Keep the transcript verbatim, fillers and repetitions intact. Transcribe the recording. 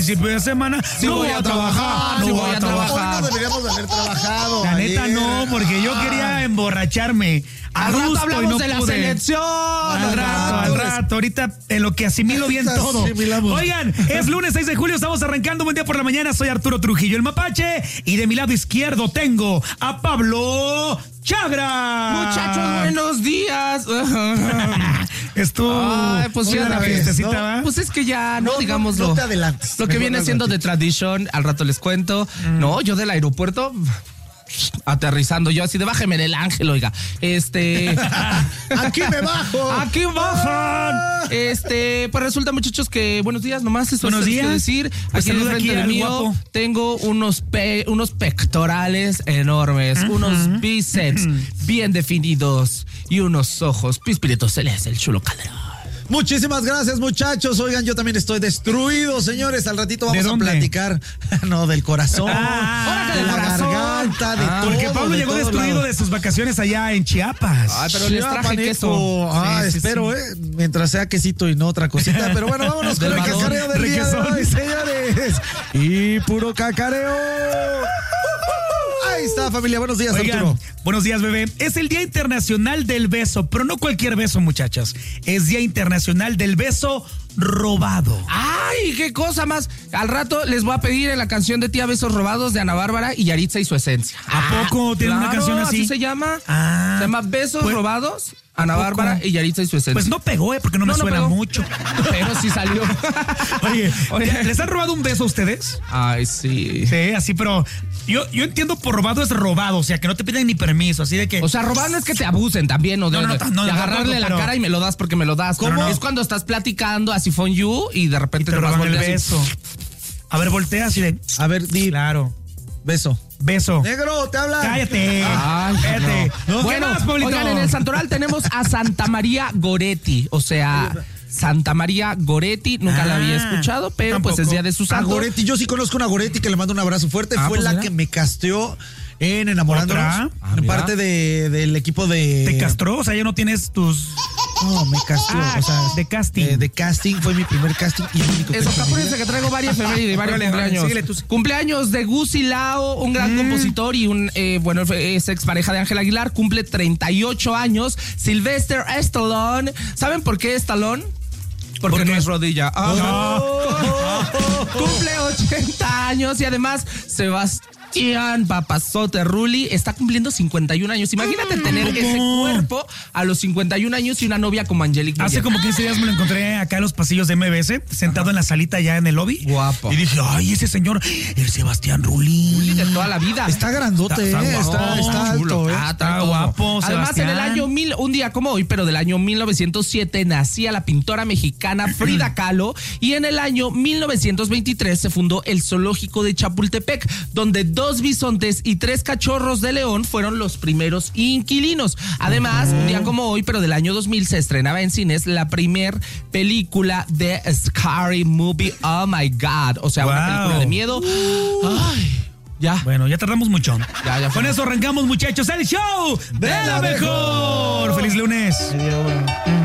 principio de semana. Sí no voy a trabajar, no sí voy a trabajar. Hoy no deberíamos haber trabajado. La neta ayer. no, porque yo quería emborracharme. Al rato hablamos no de la pude. selección. Al rato, al rato. Ahorita en lo que asimilo bien todo. Asimilamos. Oigan, es lunes seis de julio, estamos arrancando. Buen día por la mañana. Soy Arturo Trujillo, el Mapache. Y de mi lado izquierdo tengo a Pablo Chagra. Muchachos, buenos días. Estuvo. Ay, pues ya la la vez, fiestecita, ¿no? ¿va? Pues es que ya, no, No, no, digámoslo. no te adelantes. Lo que Mejor viene al siendo de ratito. tradición, al rato les cuento. Mm. No, yo del aeropuerto aterrizando, yo así de bájeme en el ángel, oiga. Este. Aquí me bajo. Aquí bajan. Este, pues resulta, muchachos, que buenos días, nomás eso Buenos es días. que decir. Pues aquí saluda enfrente aquí de al mí guapo. tengo unos pe, unos pectorales enormes, uh-huh. unos bíceps uh-huh. bien definidos y unos ojos pispiritos. Él es el Chulo Calderón. Muchísimas gracias, muchachos. Oigan, yo también estoy destruido, señores. Al ratito vamos a platicar. No, del corazón. Ah, de del la corazón. garganta, de Ah, todo. porque Pablo de llegó todo destruido lado. de sus vacaciones allá en Chiapas. Ay, pero les traje Chiapaneco. queso. Ah, Sí, sí, espero, sí. eh. Mientras sea quesito y no otra cosita. Pero bueno, vámonos con Del el badón, cacareo del día de requesón. hoy, señores. Y puro cacareo. Ahí está, familia. Buenos días, Oigan, Arturo. buenos días, bebé. Es el Día Internacional del Beso, pero no cualquier beso, muchachos. Es Día Internacional del Beso Robado. Ay, qué cosa más. Al rato les voy a pedir en la canción de Tía Besos Robados de Ana Bárbara y Yaritza y su esencia. ¿A poco tiene una Claro, canción así? así se llama. Ah. Se llama Besos Pues, Robados, Ana poco? Bárbara y Yaritza y su esencia. Pues no pegó, ¿eh? Porque no me No, no suena pegó. mucho. Pero sí salió. Oye, Oye. ¿les han robado un beso a ustedes? Ay, sí. Sí, así, pero yo, yo entiendo por robado es robado, o sea, que no te piden ni permiso, así de que... O sea, robar no es que te abusen también, o de, No, no, de- no, de no, agarrarle tampoco, la pero- cara y me lo das porque me lo das. ¿Cómo? No, es cuando estás platicando así phone you y de repente te nomás roban el volteas y- beso. A ver, voltea así de... A ver, di. Claro. Beso. Beso. Negro, te habla. Cállate. Ay, Cállate. no. ¿Qué Bueno, más, Pablito? oigan, en el Santoral tenemos a Santa María Goretti, o sea, Santa María Goretti, nunca Ah, la había escuchado, pero pues tampoco. es día de su A santo. Goretti, yo sí conozco una Goretti que le mando un abrazo fuerte. Ah, Fue pues la mira. que me casteó en Enamorándonos. ¿Otra? Ah, en mira. parte de, del equipo de. ¿Te castró? O sea, ya no tienes tus... No, me casteó. Ah, o sea, de casting. eh, de casting, fue mi primer casting y el único que Eso, hice en mi apúrense vida. que traigo varias efemérides y varios Órale, órale, cumpleaños. síguele tú. Cumpleaños de Gus Lao, un gran Mm. compositor y un, eh, bueno, es expareja de Ángel Aguilar, cumple treinta y ocho años. Sylvester Stallone, ¿saben por qué Stallone? Porque ¿Por qué? no es rodilla. Ah, No. Cumple ochenta años y además Sebastián Papazote Rulli está cumpliendo cincuenta y un años. Imagínate tener ¿cómo? ese cuerpo a los cincuenta y un años y una novia como Angelique Hace Boyer. como quince días me lo encontré acá en los pasillos de M B S, sentado en la salita ya en el lobby. Guapo. Y dije, ay, ese señor, el Sebastián Rulli. de toda la vida. Está grandote, Está- eh, está está, guapo, está chulo. alto, eh. Ah, Está todo. guapo, Además, Sebastián. en el año mil, un día como hoy, pero del año mil novecientos siete, nacía la pintora mexicana Frida Kahlo y en el año mil novecientos veintitrés se fundó el Zoológico de Chapultepec, donde dos bisontes y tres cachorros de león fueron los primeros inquilinos. Además, un día como hoy, pero del año dos mil, se estrenaba en cines la primer película de Scary Movie. Oh my God. O sea, una Wow. película de miedo. Ay, ya. Bueno, ya tardamos mucho. Ya, ya fue. Con eso arrancamos, muchachos, el show de la mejor. ¡Feliz lunes! Me dio, bueno.